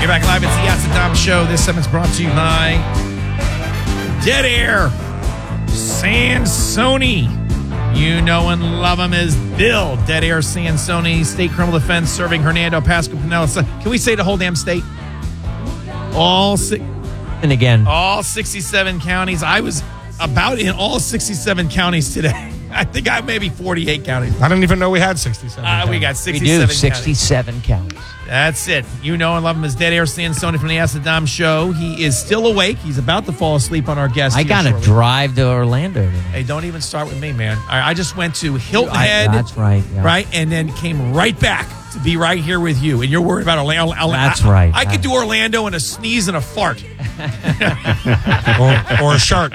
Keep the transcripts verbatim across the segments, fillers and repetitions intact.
back live. It's the Yass Dom Show. This segment's brought to you by Dead Air Sansoni. You know and love him as Bill. Dead Air Sansoni, state criminal defense, serving Hernando, Pasco, Pinellas. Can we say the whole damn state? All six. And again, all sixty-seven counties. I was about in all sixty-seven counties today. I think I maybe forty-eight counties. I didn't even know we had sixty-seven. Uh, we got sixty-seven. We do sixty-seven counties. counties. That's it. You know and love him as Dead Air Sansoni from the Yass Dom Show. He is still awake. He's about to fall asleep on our guest. I got to drive to Orlando today. Hey, don't even start with me, man. I, I just went to Hilton I, Head. That's right. Yeah. Right, and then came right back to be right here with you. And you're worried about Orlando. That's I, right. I, I could do Orlando in a sneeze and a fart. or, or a shark.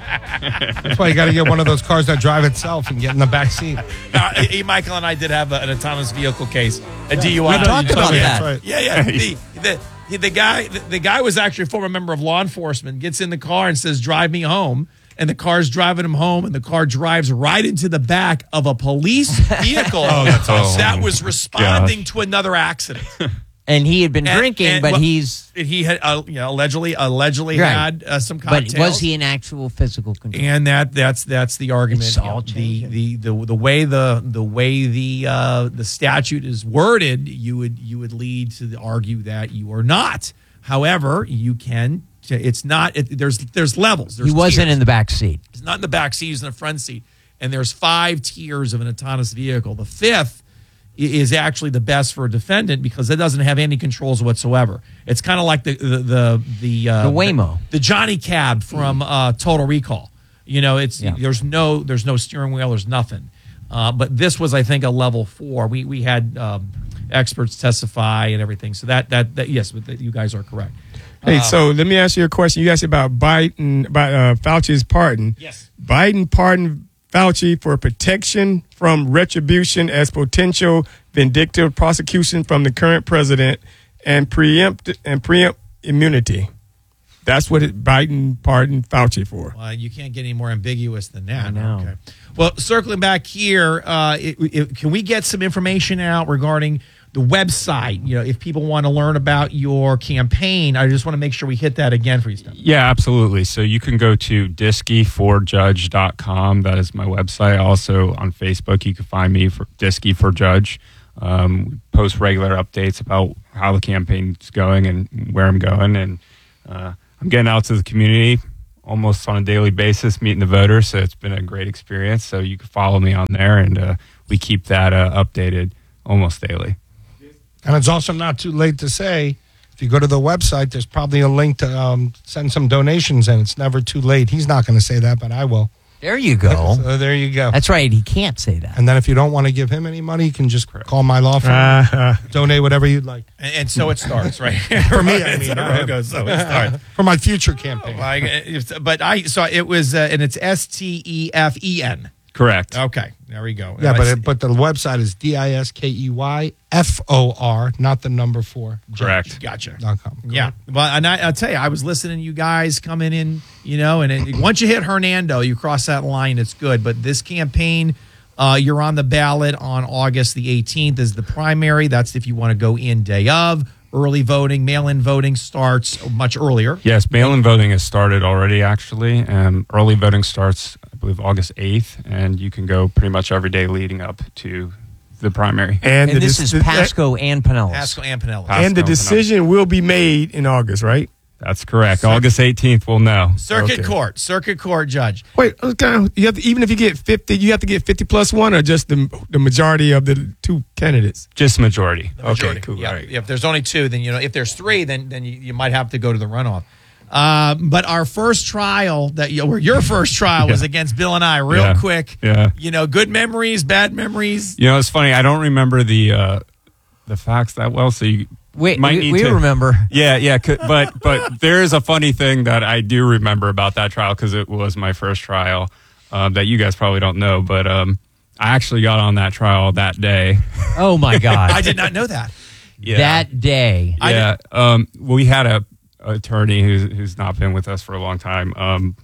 That's why you got to get one of those cars that drive itself and get in the back seat. Uh, e. Michael and I did have a, an autonomous vehicle case, a D U I. We talked about that. Right. Yeah, yeah. The, the, the guy, the, the guy was actually a former member of law enforcement. Gets in the car and says, "Drive me home." And the car's driving him home, and the car drives right into the back of a police vehicle Oh, that's awesome. that was responding Gosh. to another accident. And he had been And- drinking, and- but well, he's. He had, uh, you know, allegedly, allegedly Right. had uh, some cocktails. But was he in actual physical control? And that that's that's the argument. It's You know, all the, changing. the the the way the the way the uh, the statute is worded, you would you would lead to argue that you are not. However, you can. It's not. It, there's there's levels. There's He wasn't tiers. in the back seat. He's not in the back seat. He's in the front seat. And there's five tiers of an autonomous vehicle. The fifth i- is actually the best for a defendant because it doesn't have any controls whatsoever. It's kind of like the the the the, uh, The Waymo. the, the Johnny Cab from uh, Total Recall. You know, it's Yeah. there's no there's no steering wheel. There's nothing. Uh, but this was, I think, a level four. We we had um, experts testify and everything. So that that, that yes, but that you guys are correct. Hey, Um, so let me ask you a question. You asked about Biden, about uh, Fauci's pardon. Yes. Biden pardoned Fauci for protection from retribution as potential vindictive prosecution from the current president and preempt and preempt immunity. That's what it, Biden pardoned Fauci for. Well, you can't get any more ambiguous than that. I know. Okay. Well, circling back here, uh, it, it, can we get some information out regarding the website? You know, if people want to learn about your campaign, I just want to make sure we hit that again for you, Steph. Yeah, absolutely. So you can go to diskey for judge dot com. That is my website. Also on Facebook, you can find me for Diskey for Judge. Um, we post regular updates about how the campaign's going and where I'm going. And uh, I'm getting out to the community almost on a daily basis, meeting the voters. So it's been a great experience. So you can follow me on there, and uh, we keep that uh, updated almost daily. And it's also not too late to say, if you go to the website, there's probably a link to um, send some donations in. It's never too late. He's not going to say that, but I will. There you go. So there you go. That's right. He can't say that. And then if you don't want to give him any money, you can just call my law firm. Uh, Donate whatever you'd like. And, and so it starts, right? For me, I It's mean, a I- logo, so it starts. For my future campaign. Like, it's- but I so it was, uh, and it's S T E F E N. Correct. Okay, there we go. Yeah, but it, but the website is D I S K E Y F O R, not the number four. Correct. Gotcha. Dot com. Yeah, well, and I, I'll tell you, I was listening to you guys coming in, you know, and it, once you hit Hernando, you cross that line, it's good. But this campaign, uh, you're on the ballot on August the eighteenth is the primary. That's if you want to go in day of. Early voting, mail-in voting starts much earlier. Yes, mail-in voting has started already, actually. Um, early voting starts, I believe, August eighth, and you can go pretty much every day leading up to the primary. and And the this dis- is Pasco and Pinellas. Pasco and Pinellas. Pasco. and the Pasco. decision will be made in August, right? That's correct. August eighteenth, we'll know. Circuit Okay. Court, Circuit Court judge. Wait, okay, you have to, even if you get fifty, you have to get fifty plus one, or just the the majority of the two candidates. Just majority. Okay, cool. Yeah, All right. if there's only two, then you know. If there's three, then then you, you might have to go to the runoff. Um, but our first trial that you, or your first trial was Yeah. against Bill and I. Real Yeah. quick, Yeah. You know, good memories, bad memories. You know, it's funny. I don't remember the uh, the facts that well, so you Wait, might we, need we to remember. Yeah, yeah, c- but but there is a funny thing that I do remember about that trial because it was my first trial um, that you guys probably don't know, but um, I actually got on that trial that day. Oh, my God. I did not know that. Yeah, That day. yeah. Um, we had a attorney who's who's not been with us for a long time. Um,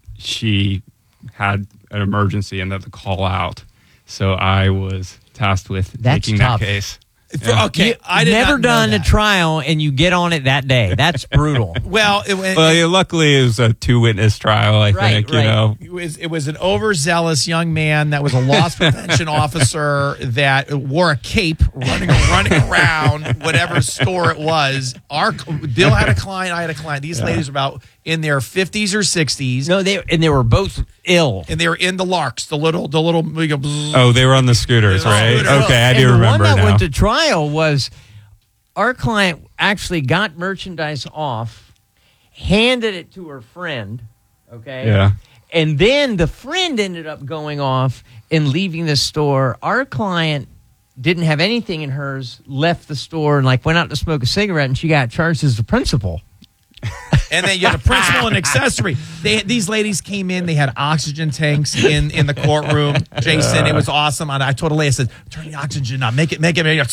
she had an emergency and had to call out, so I was tasked with That's taking tough. that case. For- okay, You- I did never not know done a that. trial and you get on it that day. That's brutal. Well, it, it, Well, yeah, luckily it was a two witness trial. I Right, think right. you know. it was it was an overzealous young man that was a loss prevention officer that wore a cape, running running around whatever store it was. Our Bill had a client, I had a client. These ladies were about in their fifties or sixties, No, they and they were both ill. and they were in the Larks, the little the little. We go, bzzz. Oh, they were on the scooters, They were on right? scooters. Okay, I and do the remember one that now. went to trial was our client actually got merchandise off, handed it to her friend, okay? Yeah. And then the friend ended up going off and leaving the store. Our client didn't have anything in hers, left the store and like went out to smoke a cigarette, and she got charged as the principal. And then you had a principal and accessory. They, these ladies came in. They had oxygen tanks in, in the courtroom. Jason, it was awesome. And I told Aaliyah, I said, "Turn the oxygen on. Make it, make it, make it."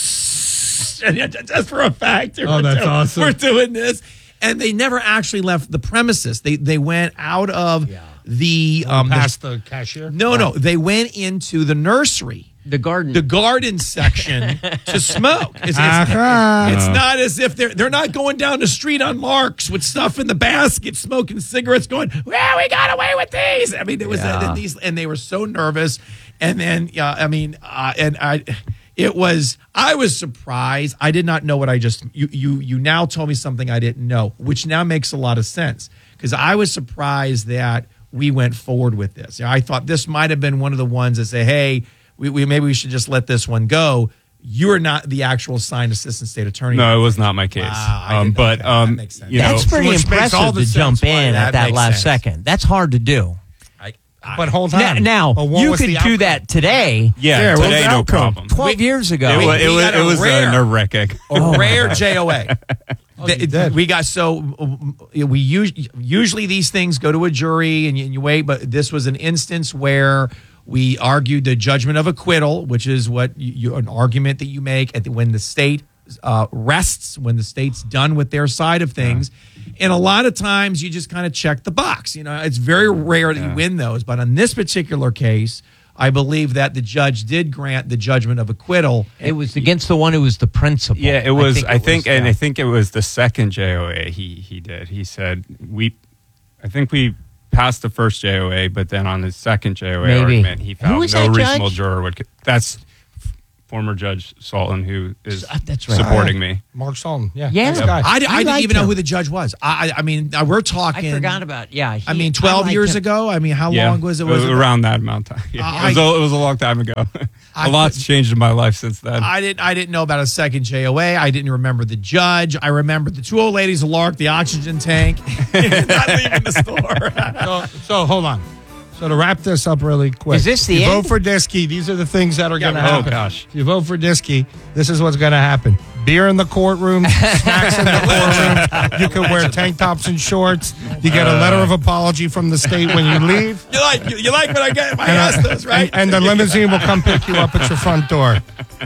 Just for a fact. Oh, that's awesome. We're doing this. And they never actually left the premises. They they went out of the um the- Past the cashier. no no. They went into the nursery. The garden. The garden section to smoke. It's, it's, Uh-huh. it's not as if they're they're not going down the street on Larks with stuff in the basket, smoking cigarettes, going, "Well, we got away with these." I mean, it was Yeah. uh, these, and they were so nervous. And then, yeah, I mean, uh, and I, it was, I was surprised. I did not know what I just you you you now told me something I didn't know, which now makes a lot of sense because I was surprised that we went forward with this. I thought this might have been one of the ones that say, "Hey, we, we maybe we should just let this one go." You are not the actual assigned assistant state attorney. No, it was not my case. Wow, I um, did not- but that- um, that makes sense. you know, That's pretty which makes all impressive the to jump sense why in that at that makes last sense. second. That's hard to do. I, I, But hold on. Now, now But what you was could the do outcome? that today. yeah, Yeah, what was today the no outcome? problem. twelve We- years ago. It, We- wa- it we was got it a was rare- uh, nerve wracking. a rare J O A. you did. We got so uh, we us- usually these things go to a jury and you, and you wait, but this was an instance where we argued the judgment of acquittal, which is what you, you, an argument that you make at the, when the state uh, rests, when the state's done with their side of things. And a lot of times you just kind of check the box. You know, it's very rare that you win those, but on this particular case, I believe that the judge did grant the judgment of acquittal. It was against the one who was the principal. Yeah, it was. I think, it was, and yeah. I think it was the second J O A. He he did. He said we. I think we passed the first J O A, but then on the second J O A Maybe. argument, he Who found was no that reasonable judge? juror would. That's f- former Judge Sultan, who is Uh, that's right. supporting me. Mark Sultan. Yeah. Yeah. Nice guy. I, I didn't liked even know him. who the judge was. I, I I mean, uh, we're talking. I forgot about. Yeah, he- I mean, twelve liked years him. ago. I mean, how Yeah, long was it? Was it around that amount of time? Yeah. I- it, was a, it was a long time ago. I a lot's couldn't- changed in my life since then. I didn't. I didn't know about a second J O A. I didn't remember the judge. I remember the two old ladies, Lark, the oxygen tank, not leaving the store. So, so hold on. So to wrap this up really quick, Is this the if you end? vote for Diskey, these are the things that are Yeah, going to oh, happen. gosh. If you vote for Diskey, this is what's going to happen. Beer in the courtroom, snacks in the courtroom. You can wear tank tops and shorts. You get a letter of apology from the state when you leave. You like you, you like what I get? My And, Estes, right? and, and the limousine will come pick you up at your front door.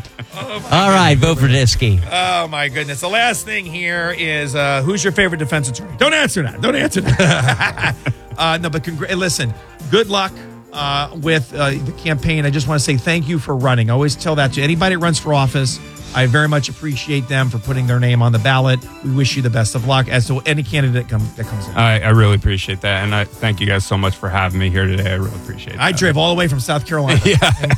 All right, vote for Diskey. Oh my goodness! The last thing here is uh, who's your favorite defense attorney? Don't answer that. Don't answer that. uh, no, but congr- listen. Good luck uh, with uh, the campaign. I just want to say thank you for running. I always tell that to anybody that runs for office. I very much appreciate them for putting their name on the ballot. We wish you the best of luck as to any candidate come, that comes in. I, I really appreciate that, and I thank you guys so much for having me here today. I really appreciate it. I drove all the way from South Carolina. yeah,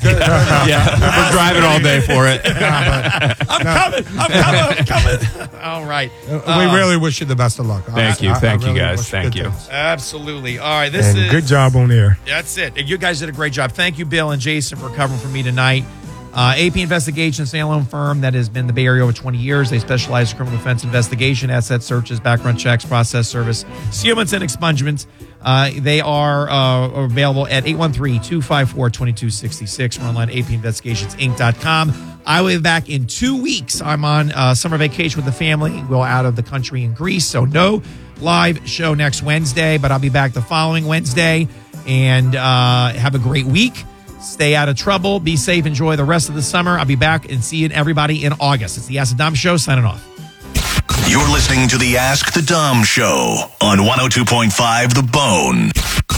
we're driving all day for it. I'm coming. I'm coming. I'm coming. All right. we really wish you the best of luck. Thank you. I- I Thank you, really guys. wish Thank good you. things. Absolutely. All right. This And is good job on air. That's it. You guys did a great job. Thank you, Bill and Jason, for covering for me tonight. Uh, A P Investigations, standalone firm that has been in the Bay Area over twenty years. They specialize in criminal defense investigation, asset searches, background checks, process service, sealments, and expungements. Uh, they are uh, available at eight one three, two five four, two two six six. We're online at A P investigations inc dot com. I will be back in two weeks. I'm on uh, summer vacation with the family. We'll out of the country in Greece, so no live show next Wednesday, but I'll be back the following Wednesday. And uh, have a great week. Stay out of trouble. Be safe. Enjoy the rest of the summer. I'll be back and see everybody in August. It's the Ask the Dom Show. Signing off. You're listening to the Ask the Dom Show on one oh two point five The Bone.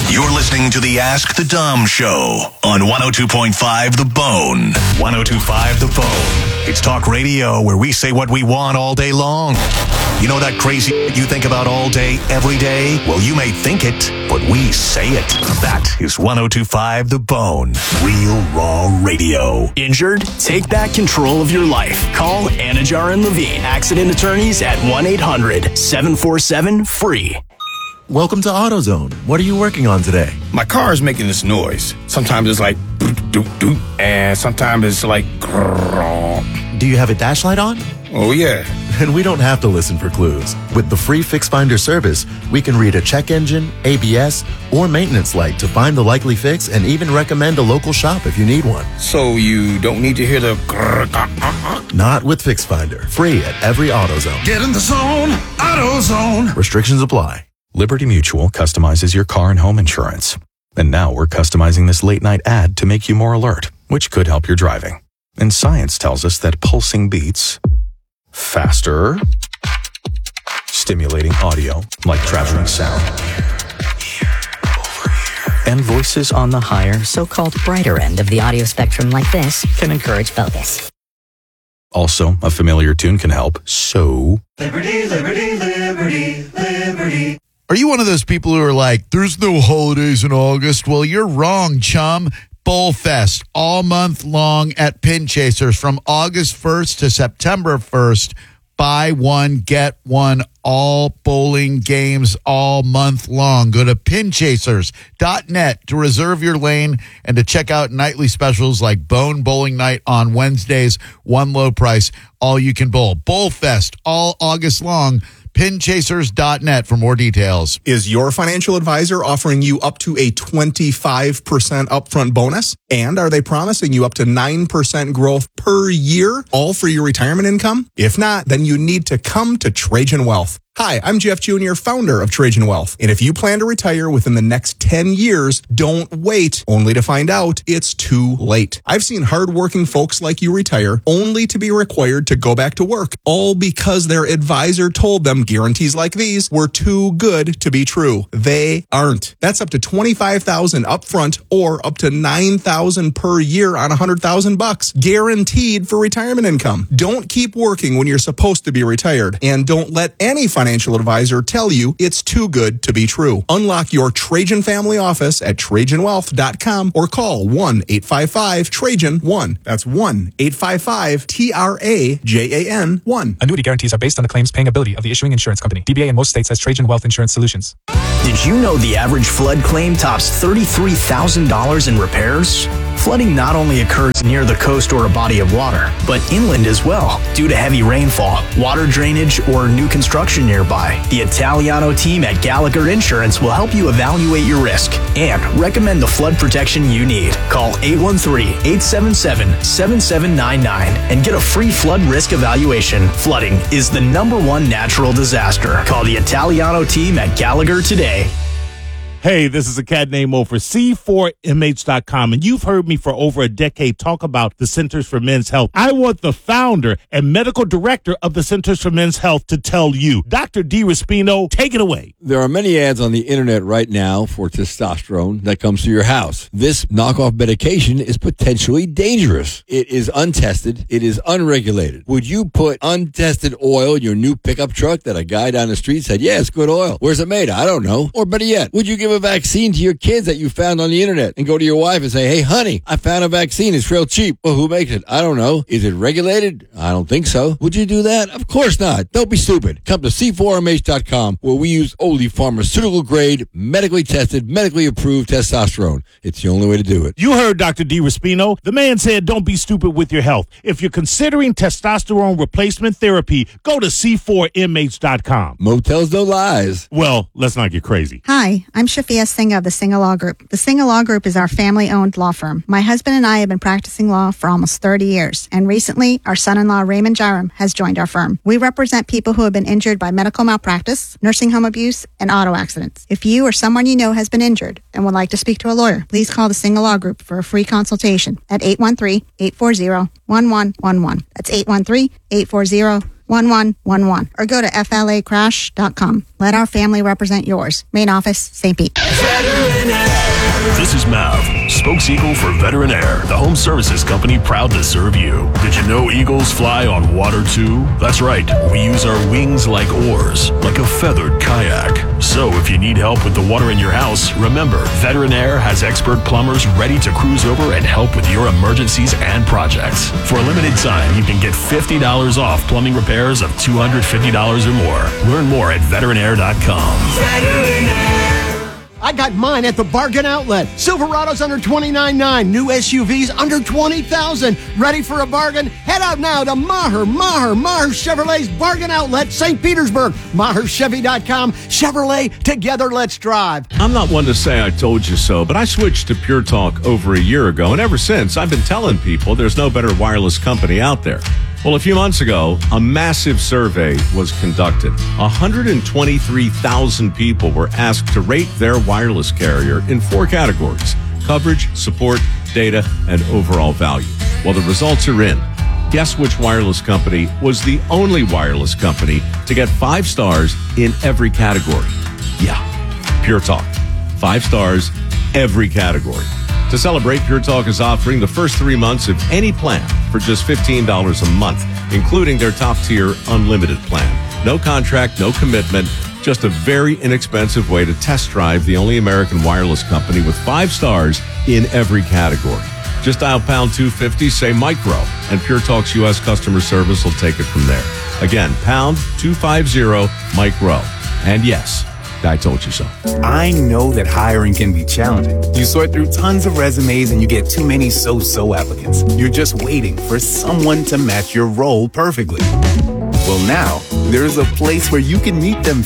You're listening to the Ask the Dom Show on one oh two point five The Bone. one oh two point five The Bone. It's talk radio where we say what we want all day long. You know that crazy you think about all day, every day? Well, you may think it, but we say it. That is one oh two point five The Bone. Real raw radio. Injured? Take back control of your life. Call Anajar and Levine, accident attorneys at one eight hundred seven four seven free. Welcome to AutoZone. What are you working on today? My car is making this noise. Sometimes it's like doot, doot, doot, and sometimes it's like grrrr. Do you have a dash light on? Oh, yeah. And we don't have to listen for clues. With the free Fix Finder service, we can read a check engine, A B S, or maintenance light to find the likely fix and even recommend a local shop if you need one. So you don't need to hear the grrrr. Not with Fix Finder. Free at every AutoZone. Get in the zone, AutoZone. Restrictions apply. Liberty Mutual customizes your car and home insurance. And now we're customizing this late night ad to make you more alert, which could help your driving. And science tells us that pulsing beats faster, stimulating audio like traveling sound, and voices on the higher, so-called brighter end of the audio spectrum like this can encourage focus. Also, a familiar tune can help, so... Liberty, liberty, liberty, liberty. Are you one of those people who are like, there's no holidays in August? Well, you're wrong, chum. Bowl Fest all month long at Pin Chasers from August first to September first. Buy one, get one, all bowling games all month long. Go to pin chasers dot net to reserve your lane and to check out nightly specials like Bone Bowling Night on Wednesdays, one low price, all you can bowl. Bowl Fest all August long. pin chasers dot net for more details. Is your financial advisor offering you up to a twenty-five percent upfront bonus? And are they promising you up to nine percent growth per year, all for your retirement income? If not, then you need to come to Trajan Wealth. Hi, I'm Jeff Junior, founder of Trajan Wealth. And if you plan to retire within the next ten years, don't wait only to find out it's too late. I've seen hardworking folks like you retire only to be required to go back to work, all because their advisor told them guarantees like these were too good to be true. They aren't. That's up to twenty-five thousand dollars upfront or up to nine thousand dollars per year on one hundred thousand bucks, guaranteed for retirement income. Don't keep working when you're supposed to be retired, and don't let any financial financial advisor tell you it's too good to be true. Unlock your Trajan family office at trajan wealth dot com or call one eight five five Trajan one. That's one eight five five T R A J A N one. Annuity guarantees are based on the claims paying ability of the issuing insurance company. D B A in most states has Trajan Wealth Insurance Solutions. Did you know the average flood claim tops thirty-three thousand dollars in repairs? Flooding not only occurs near the coast or a body of water, but inland as well, due to heavy rainfall, water drainage, or new construction nearby. The Italiano team at Gallagher Insurance will help you evaluate your risk and recommend the flood protection you need. Call eight one three, eight seven seven, seven seven nine nine and get a free flood risk evaluation. Flooding is the number one natural disaster. Call the Italiano team at Gallagher today. Hey, this is a cat named Mo for C four M H dot com, and you've heard me for over a decade talk about the Centers for Men's Health. I want the founder and medical director of the Centers for Men's Health to tell you. Doctor D. Raspino, take it away. There are many ads on the internet right now for testosterone that comes to your house. This knockoff medication is potentially dangerous. It is untested. It is unregulated. Would you put untested oil in your new pickup truck that a guy down the street said, yeah, it's good oil? Where's it made? I don't know. Or better yet, would you give a vaccine to your kids that you found on the internet and go to your wife and say, hey, honey, I found a vaccine. It's real cheap. Well, who makes it? I don't know. Is it regulated? I don't think so. Would you do that? Of course not. Don't be stupid. Come to C four M H dot com where we use only pharmaceutical grade, medically tested, medically approved testosterone. It's the only way to do it. You heard Doctor D. Raspino. The man said, don't be stupid with your health. If you're considering testosterone replacement therapy, go to C four M H dot com. Motels no lies. Well, let's not get crazy. Hi, I'm Shafia Singh of the Singha Law Group. The Singha Law Group is our family-owned law firm. My husband and I have been practicing law for almost thirty years, and recently our son-in-law Raymond Jaram has joined our firm. We represent people who have been injured by medical malpractice, nursing home abuse, and auto accidents. If you or someone you know has been injured and would like to speak to a lawyer, please call the Singha Law Group for a free consultation at eight one three, eight four zero, one one one one. That's eight one three, eight four zero, one one one one or go to F L A crash dot com. Let our family represent yours. Main office, Saint Pete. This is Mav, spokes eagle for Veteran Air, the home services company proud to serve you. Did you know eagles fly on water too? That's right, we use our wings like oars, like a feathered kayak. So if you need help with the water in your house, remember, Veteran Air has expert plumbers ready to cruise over and help with your emergencies and projects. For a limited time, you can get fifty dollars off plumbing repairs of two hundred fifty dollars or more. Learn more at veteran air dot com. Veteran Air. I got mine at the Bargain Outlet. Silverado's under twenty-nine nine. New S U Vs under twenty thousand. Ready for a bargain? Head out now to Maher, Maher, Maher Chevrolet's Bargain Outlet, Saint Petersburg. Maher Chevy dot com. Chevrolet, together let's drive. I'm not one to say I told you so, but I switched to Pure Talk over a year ago, and ever since, I've been telling people there's no better wireless company out there. Well, a few months ago, a massive survey was conducted. one hundred twenty-three thousand people were asked to rate their wireless carrier in four categories: coverage, support, data, and overall value. Well, the results are in. Guess which wireless company was the only wireless company to get five stars in every category? Yeah, Pure Talk. Five stars, every category. To celebrate, Pure Talk is offering the first three months of any plan for just fifteen dollars a month, including their top-tier unlimited plan. No contract, no commitment, just a very inexpensive way to test drive the only American wireless company with five stars in every category. Just dial pound two fifty, say micro, and Pure Talk's U S customer service will take it from there. Again, pound two fifty, micro. And yes, I told you so. I know that hiring can be challenging. You sort through tons of resumes and you get too many so-so applicants. You're just waiting for someone to match your role perfectly. Well, now, there's a place where you can meet them